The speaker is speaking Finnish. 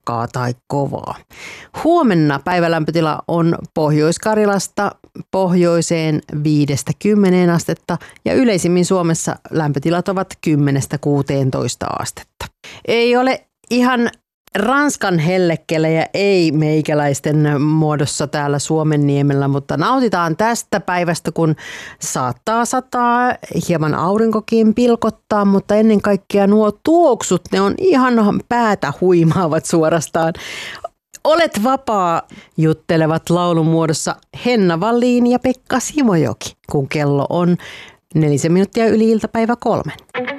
rokkaa tai kovaa. Huomenna päivälämpötila on Pohjois-Karjalasta pohjoiseen 5-10 astetta ja yleisimmin Suomessa lämpötilat ovat 10-16 astetta. Ei ole ihan Ranskan hellekelejä ei meikäläisten muodossa täällä Suomenniemellä, mutta nautitaan tästä päivästä, kun saattaa sataa, hieman aurinkokin pilkottaa, mutta ennen kaikkea nuo tuoksut, ne on ihan päätä huimaavat suorastaan. Olet vapaa, juttelevat laulun muodossa Henna Wallin ja Pekka Simojoki, kun kello on 4 minuuttia yli iltapäivä 3.